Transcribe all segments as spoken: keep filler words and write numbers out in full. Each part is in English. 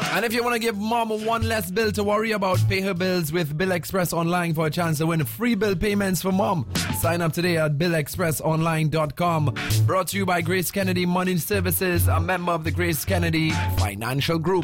And if you want to give mom one less bill to worry about, pay her bills with Bill Express Online for a chance to win free bill payments for mom. Sign up today at bill express online dot com. Brought to you by Grace Kennedy Money Services, a member of the Grace Kennedy Financial Group.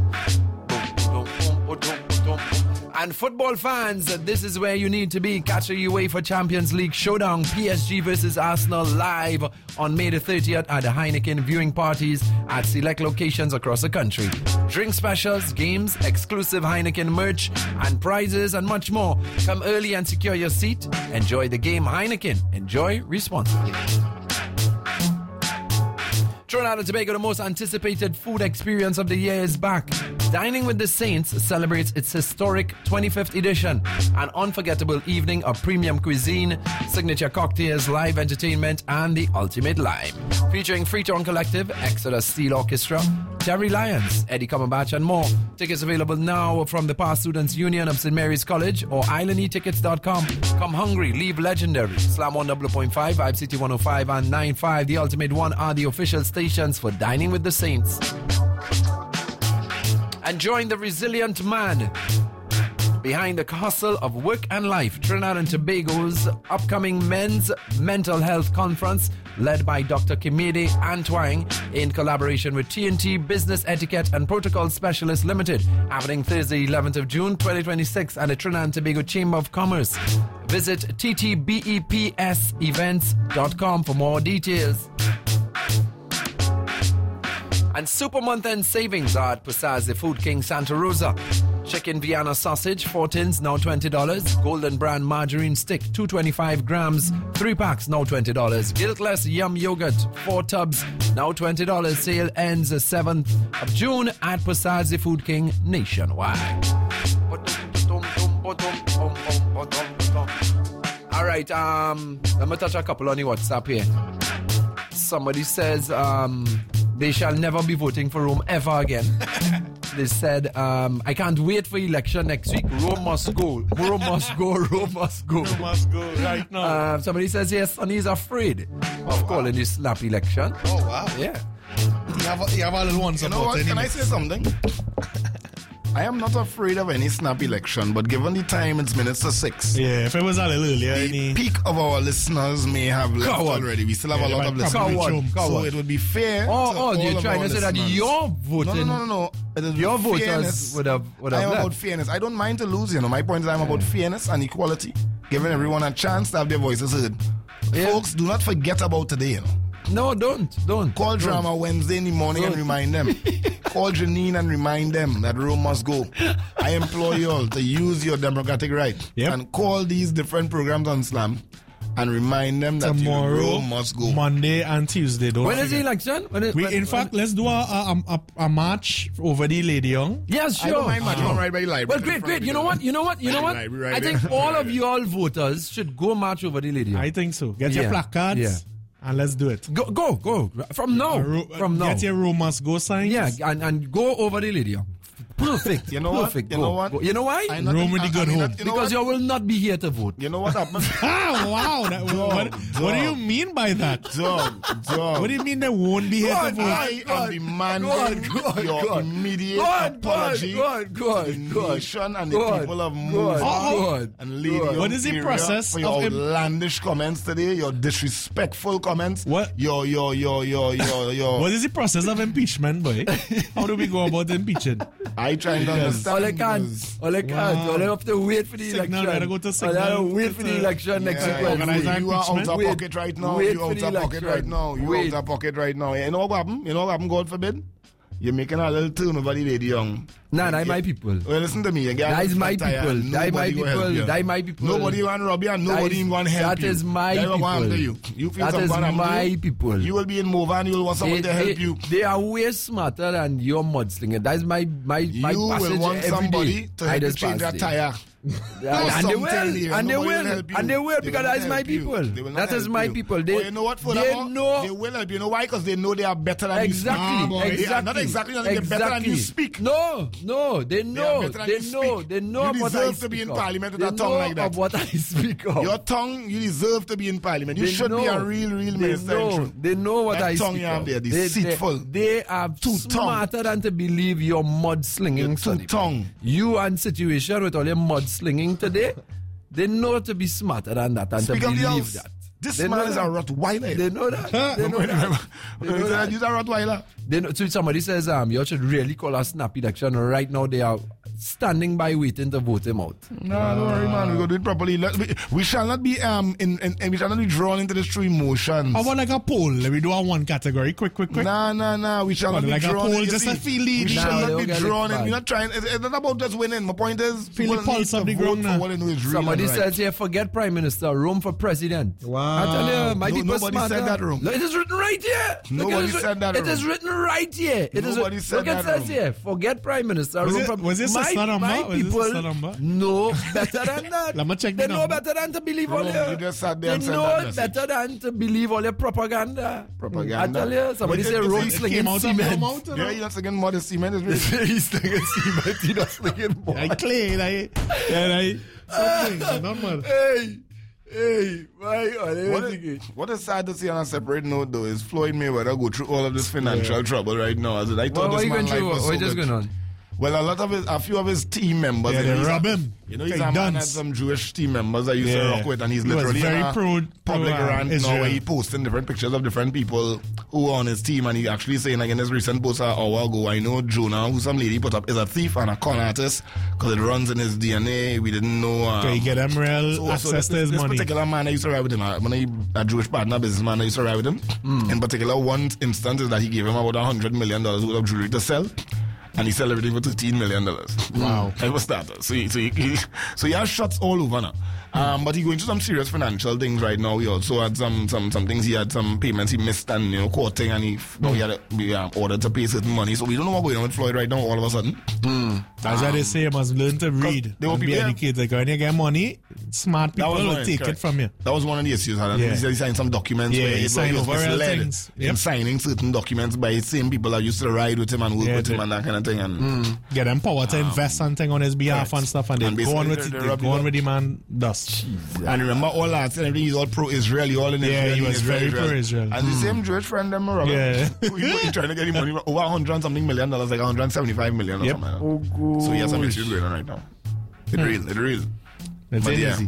And football fans, this is where you need to be. Catch a UEFA Champions League showdown, P S G versus Arsenal, live on May the thirtieth at the Heineken viewing parties at select locations across the country. Drink specials, games, exclusive Heineken merch, and prizes, and much more. Come early and secure your seat. Enjoy the game. Heineken. Enjoy responsibly. Trinidad and Tobago, the most anticipated food experience of the year, is back. Dining with the Saints celebrates its historic twenty-fifth edition. An unforgettable evening of premium cuisine, signature cocktails, live entertainment, and the ultimate lime. Featuring Freetown Collective, Exodus Steel Orchestra, Terry Lyons, Eddie Cumberbatch, and more. Tickets available now from the Past Students Union of Saint Mary's College or island e tickets dot com. Come hungry, leave legendary. Slam one double oh point five, Vibe City one oh five, and ninety-five. The Ultimate One are the official stations for Dining with the Saints. And join the resilient man behind the hustle of work and life. Trinidad and Tobago's upcoming Men's Mental Health Conference, led by Doctor Kimede Antwang in collaboration with T N T Business Etiquette and Protocol Specialists Limited, happening Thursday, eleventh of June, twenty twenty-six at the Trinidad and Tobago Chamber of Commerce. Visit t t beps events dot com for more details. And Super Month End savings are at Passage the Food King Santa Rosa. Chicken Vienna sausage, four tins, now twenty dollars. Golden Brand margarine stick, two hundred twenty-five grams, three packs, now twenty dollars. Guiltless Yum Yogurt, four tubs, now twenty dollars. Sale ends the seventh of June at Passage the Food King nationwide. Alright, um, let me touch a couple on the WhatsApp here. Somebody says, um... they shall never be voting for Rome ever again. They said, um, I can't wait for election next week. Rome must go. Rome must go. Rome must go. Rome must go right now. Uh, somebody says, yes, Sonny is afraid of oh, calling wow. this snap election. Oh, wow. Yeah. You have a, you have a little one You know what? Can I say something? I am not afraid of any snap election, but given the time, it's minutes to six. Yeah, if it was a little earlier, the any... peak of our listeners may have left Coward. already. We still have yeah, a lot of listeners. Coward. So Coward. it would be fair. Oh, to oh, all you're of trying our to say that listeners. you're voting. No, no, no, no. no. Your voters fairness. would have, would have I am left. about fairness. I don't mind to lose, you know. My point is I'm about fairness and equality, giving everyone a chance to have their voices heard. Yeah. Folks, do not forget about today, you know. No, don't. Don't. Call don't. Drama Wednesday in the morning Don't. and remind them. Call Janine and remind them that Rome must go. I implore you all to use your democratic right Yep. and call these different programs on Slam and remind them that Tomorrow, Rome must go. Monday and Tuesday. Don't When is the forget. election? When is, We, when, in when, fact, let's do a, a, a, a match over the Lady Young. yes, I sure. don't mind much. I'm right by the library. Well, great, great. You know what? You know what? You know what? Right, right, I think right. all of you all voters should go march over the lady. I think so. Get Yeah. your placards Yeah. and let's do it. Go, go, go. From now. A ro- From now. Get your Rome must go signs. Yeah, and, and go over the lady. Perfect. You know what? Perfect. You Go. know what? Go. You know why? I'm not- Rome with the I- good I mean, home. that- you know Because what? you will not be here to vote. You know what happened? Ah, wow. That, what, what do you mean by that? Dog, dog. What do you mean they won't be here Go to on, vote? I Go on, am demanding go on, go on, your go on. immediate Go on, go on, apology go on, go on, to the go on. nation and the Go on, people of go on, Move go on, and Lady go on. What is the Area process for your of im- outlandish comments today, your disrespectful comments, What? your your your your your your. What is the process of impeachment, boy? How do we go about impeaching? I trying to understand. All I can, because- all I can, Wow. all I have to wait for the Signal, election. gotta go to All I Signal. have to wait for the It's a- election next Yeah, week. organize you, an you are out impeachment. of Wait, pocket right now. wait You for out the of pocket election. right now. You Wait. out of pocket right now. You know what happened? You know what happened? God forbid. You're making a little turn over the Lady Young. Nah, that's my people. Well, listen to me. Again, That is my people. That is my people. That is my people. Nobody want to rob you and That nobody is- want to help that you. is my That will people. happen to you. You feel That some is bad happen to my you? people. You will be in Mova and you will want someone They, to help they, you. they are way smarter than your mudslinger. That's my my my You passage will want every somebody day. to I help you just change pass that it. tire. Yeah, and they will, something here. and they Nobody will, help you. and they will, They because will that is not my help you. people. They will not That is help my you. people. They, Oh, you know what? they Furthermore, know they will help you. You know why? Because they know they are better than exactly, you speak. exactly, They are not exactly, they're exactly. better than you speak. No, no, they know, better than they you know, speak. they know You of what I deserve speak to be in of. parliament with They a tongue know like that. of what I speak of. Your tongue, you deserve to be in parliament. You They should know, be a real, real they minister. in know, truth. they know what That I tongue speak you have of. there, They, deceitful. they, they are Too smarter than to believe your mudslinging. You're too Sonny. tongue. You and situation with all your mudslinging today, they know to be smarter than that and Speak to of the believe house. that. This They man know is that. a Rottweiler. They know that. They know that. They know that. He's a Rottweiler. They know, so somebody says, um, you should really call a snap election. Right now, they are standing by waiting to vote him out. No, don't worry, man. We go do it properly. Let, we, we shall not be um in, in, in we shall not be drawn into this through emotions. How about like a poll? Let me do a one category. Quick, quick, quick. Nah, nah, nah. We shall What, not be like a drawn poll, in. You just see, a feel lead? We Nah, shall they not don't be get it drawn in. bad. We're not trying. It's, it's not about just winning. My point is, Feel the people pulse need of to the vote ground for now. what they know is real Somebody and right. says here, forget prime minister, room for president. Wow. I tell you, my No- people nobody smarter. said that, Rom. Look, it is written right here. Look, Nobody it is writ- said that, It is Rom. written right here. It is Nobody writ- said Look, that, it says Rom. here, forget prime minister, Was room it- for was it my, sister number? my Was it people sister number? know better than that. Let me check They the know number. better than to believe all Rom, your. you just sat there They and said know that message. better than to believe all your propaganda. Propaganda. I tell you, somebody But it- say it- Rome it slinging came out of your cement. mouth, you know? Yeah, you're not slinging modest cement. It's really. He's slinging cement. He's not slinging more. I clay, like, yeah, like, something, normal. Hey, hey, my God. What is, what is sad to see on a separate note, though, is Floyd Mayweather go through all of this financial trouble right now. As in, I thought What, what are this you man going through? life was What so just good. going on? Well, a lot of his, a few of his team members. Yeah, you know, they he's rob a- him. You know, he's Okay, a man dunce. had some Jewish team members that used to Yeah. rock with, and he's He was literally very in a pro- public pro, uh, rant now Israel. where he posting different pictures of different people who are on his team, and he actually saying, like in his recent post an hour ago, I know Jonah, who some lady put up, is a thief and a con artist because it runs in his D N A. We didn't know. Um, Okay, get him real so, access so this, to his this money. particular man I used to ride with him, uh, when I, a Jewish partner businessman I used to ride with him. Hmm. In particular, one instance is that he gave him about a hundred million dollars worth of jewelry to sell, and he sell everything for thirteen million dollars. Wow. I was that. So he, so he, he so he has shots all over now. Um, but he going through some serious financial things right now. He also had some some some things. He had some payments he missed and you know courting, and he now he had a, be um, ordered to pay certain money. So we don't know what's going on with Floyd right now. All of a sudden, That's why they say you must learn to read there will and be- be yeah. educated. Because when you get money, smart That people was will one, take correct. it from you. That was one of the issues. And Yeah. He said he signed some documents Yeah, where he he, signed was over real misled things. in Yep. signing certain documents by same people that used to ride with him and work Yeah, with him they- and that kind of thing. And Get them power to invest something on his behalf correct. and stuff, and they And go on with basically it. they They rub go it on up. with the man dust. And remember all that, and everything, he's all pro-Israel, all in Yeah, Israel. he was he's very Israel. pro-Israel. And the same Jewish friend, them, Robert, Yeah. who he, he trying to get him money, over one hundred and something million dollars, like one hundred seventy-five million or Yep. something like that. So he has some issues going on right now. It's real, it's real. It's But ain't yeah. easy.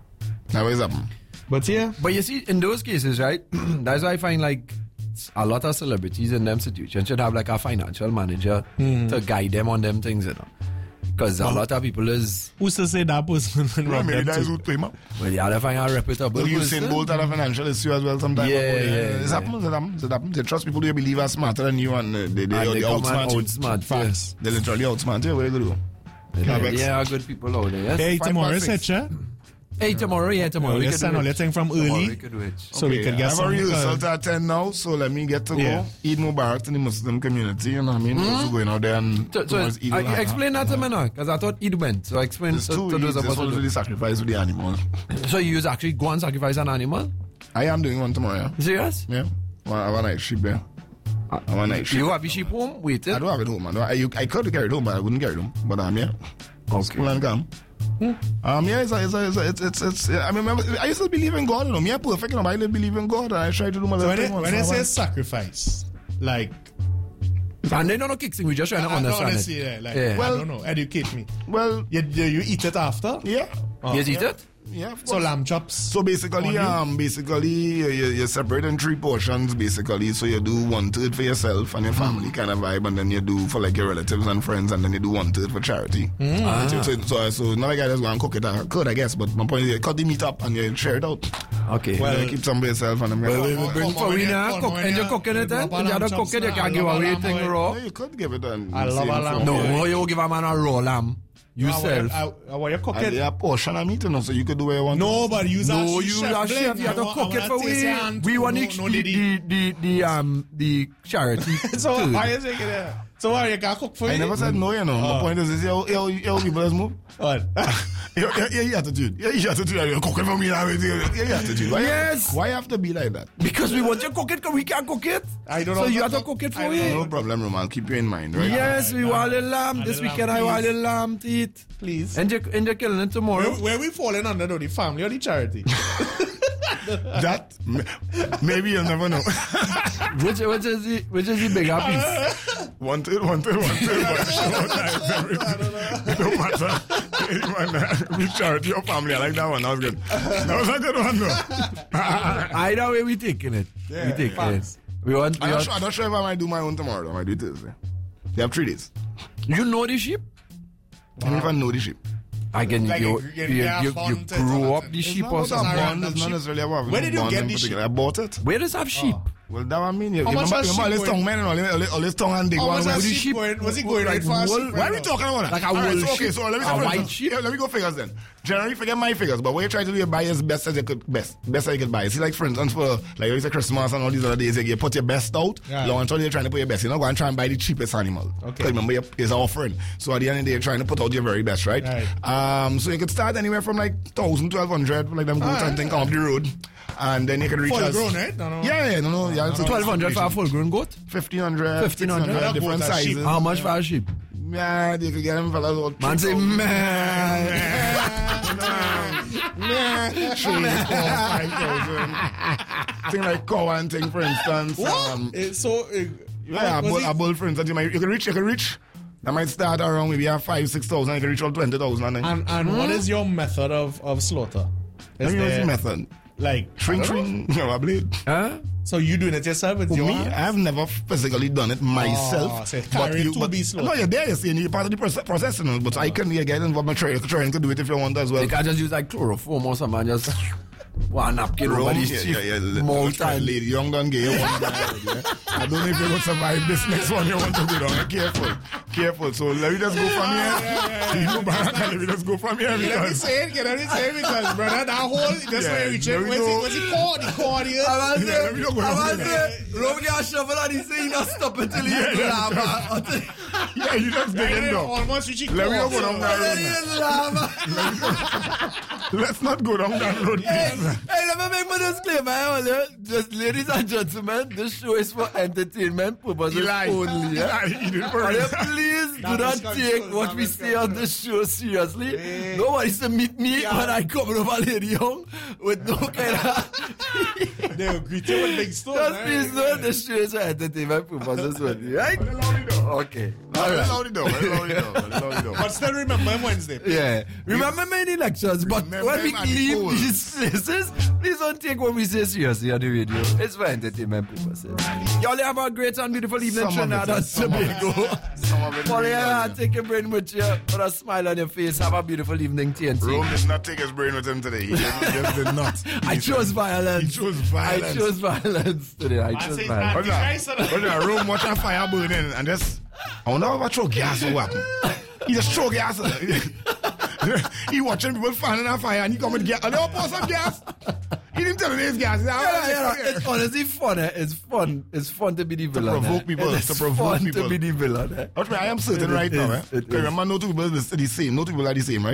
Now what's happening? But yeah, But you see, in those cases, right, that's why I find like a lot of celebrities in them situations should have like a financial manager to guide them on them things, you know. Because a lot of people is, who's to say that person will Well, rob maybe them that is too? who to him up. well, you have to find a reputable Well, you person. seen both had a financial issue as well sometimes. Yeah, ago. yeah, It yeah. happens, it happens, it happens. They trust people who you believe are smarter than you, and uh, they, they, And they, they they come and outsmart you. outsmart, Facts. They literally outsmart you. What are you going to do? Yeah, Vex. there are good people out there. Yes? Hey, Five tomorrow past is it, six. yeah? Hey, tomorrow, yeah, tomorrow. Oh, we you could send do all it. your thing from Tomorrow early. we could do it. So we could I get have a some. rehearsal uh, to attend now, so let me get to go. Yeah. Eid Mubarak to the Muslim community, you know what I mean? Also going out there and So, so towards Eid I, al-Adha. explain that to me now, because I thought it went. So explain There's to, two to those Eids. of This us who one is do. the sacrifice with the animal. So you use actually go and sacrifice an animal? I am doing one tomorrow, yeah. Serious? Yeah. Well, I have a night sheep there. I have a night sheep. You have your sheep home? Wait. I don't have it home, man. I, you, I could carry it home, but I wouldn't carry it home. But I'm um, yeah. Okay. Cool and calm. Um, yeah, it's, a, it's, a, it's, a, it's, it's, it's, I mean, remember, I used to believe in God, you know. Me, I'm perfect, you know, but I didn't believe in God, and I try to do my So little when thing they, once when in they a say while. sacrifice, like, And they don't know kicking, we just trying to I don't understand honestly, it. yeah, like, Yeah. I Well- don't know, educate me. Well, You, you, you eat it after? yeah. Oh. You eat yeah. it? Yeah, of So course. lamb chops. So basically, Onion? um, basically, you, you, you separate in three portions, basically. So you do one third for yourself and your family kind of vibe, and then you do for like your relatives and friends, and then you do one third for charity. Ah. So, so, so, so not like I just go and cook it. I could, I guess, but my point is, you cut the meat up and you share it out. Okay. Well, Well- you keep some for yourself, and then Well, yeah, we bring Come for on, we when now you- cook, when and you- you're cooking it, you and love you lamb don't cook chops it, you now. can't I give love away lamb thing boy. raw. you could give it an. I love a lamb No, boy. you give a man a raw lamb. Yourself. I, I, I want you cook And it. they have portion of meat, you know, so you could do what you want. No, but use No, a you chef are blade. chef. You have to I cook want- it I for wanna taste we. your hand We too. want No, the, no, the, diddy. the, the, the, um, the charity. So too. why is it there? So why you can't cook for I you? never said no, you know. Oh. My point is, is how, how, how people just move. What? Yeah, yeah, yeah, your attitude. Yeah, your attitude. You're cooking for me now. Yeah, your attitude. Why, Yes. Why you have to be like that? Because we want you to cook it, because we can't cook it. I don't so know. you have to cook it for I me. No problem, Roman. Keep you in mind, right? Yes, we want a lamb. This lamb, weekend I want a lamb to eat. Please. And you're, and you're killing it tomorrow. Where, where we falling under though? The family or the charity? That, maybe you'll never know. which, which, is the, which is the bigger piece? Wanted, wanted, wanted, but short times, everything. It don't matter. Anyone, we charity your family. I like that one. That was good. That was a good one, though. Either way, we taking it. Yeah, we taking facts. it. We want, we I'm not, want sure, I'm not sure if I might do my own tomorrow. I might do it Thursday. They have three days. You know the sheep? I don't even know the sheep. Again, Like you, you- you- you, you you, have you fun to- grew to- up the it's sheep Not or about a something. bond, random it's not sheep. necessarily about Where did you bond get in the particular. sheep? I bought it. Where does have sheep? Well, that I mean, you, How you much remember, was you remember all sheep this going- tongue man and all, all, all this tongue and dig How one. was Where that the sheep sheep? going? Was he going like right fast? wool- Why are we talking about that? Like a All right, wool so, okay, sheep? so let me A say, for white instance, sheep? yeah, let me go figures then. Generally, forget my figures, but what you try to do, you buy as best as you could, best, best as you could buy. See, like for instance, for like you say Christmas and all these other days, you put your best out. Yeah. Long until you're trying to put your best. You're not going to try and buy the cheapest animal. Okay. 'Cause remember, you're- it's an offering. So at the end of the day, you're trying to put out your very best, right? Right. Um, so you could start anywhere from like thousand, twelve hundred, like them goats Ah, and thing come up the road, and then you can reach Full us. grown, right? No, no. Yeah, yeah, no, no, yeah. So twelve hundred for a full grown goat? fifteen hundred, fifteen hundred. six different Goat and sheep. sizes. How much for a sheep? Yeah, they could get them fellas all Man say, man. Nah, three, four, five thousand. Thing like cow and thing, for instance. What? Um, Eh, so, uh, yeah, a was bull, he- a bull, for instance, you, might, you can reach, you can reach. That might start around maybe have five, six thousand. You can reach all twenty thousand. And then, And, and what is your method of, of slaughter? let Is me know there, the method. like, Shrink, I don't know. shrink, you know, a blade. Huh? So you doing it yourself with For your me, hands? I've never physically done it myself. so carry to be slow. no, you're there, you see, and you're part of the proce- process, you know, but I can yeah, get involved in trying, trying to do it if you want as well. They can just use like chloroform or something and just one napkin over Wrong, these yeah, sheep. yeah, yeah. More Looks like time. Lady Young done gay one guy, yeah. I don't know if you will survive this next one you want to go down. Careful, careful. So let me just go from here. You know, Barak, let me just go from here Let me because say it, let me say it because, brother, that whole, that's Yeah, where you check. let me Where's know. it, where's it called? The cord here? I was Yeah, let me know what I I'm was doing. there. Rob the shovel and he say he not stop until he Yeah, hit the yeah, lava. yeah, you just dig in though. Almost reaching Let me cord, go so- down that And then road. he now. hit the lava. Let's not go down that road, Hey, please. hey, let me make my disclaimer earlier. Just ladies and gentlemen, this show is for entertainment purposes Eli, only. Yeah? Eli, he did for And me. you please do Damage not control, take what we damage say on this show seriously. Hey. Nobody's to meet me Yeah. when I come over Lady Young with no kind of... They greet you with big stones. Just eh? please know this show is for entertainment purposes only, right? Okay. All Well, right. allow it though, well, allow it though, well, allow it though. But still remember Wednesday. Yeah. Remember many lectures, but Remember when we them at the leave pool. these places, please don't take what we say seriously on the radio. It's for entertainment purposes. Y'all have a great and beautiful evening, Some of Trinidad it, and some of it. Tobago. Some of it Follow really your does, hand, take your brain with you, put a smile on your face. Have a beautiful evening, T N T. Rome did not take his brain with him today. He just, he just did not. I He chose said- violence. He chose violence. I chose violence today. I chose say violence. What's that? What's that? Room, watch that fire burning and just, I wonder how much throw gas or what happened. He just throw gas. He watching people fanning on fire and he come with gas. And they all pour some gas. He didn't tell me there's gas. He said, Yeah, "Ah, yeah, yeah." it's honestly fun. Eh? It's fun. It's fun to be the villain. provoke eh? people, It's to provoke fun people. to be the villain. Eh? Watch me, I am certain It right is, now. Eh? it is. Remember, no two people are the same. No two people are the same, right?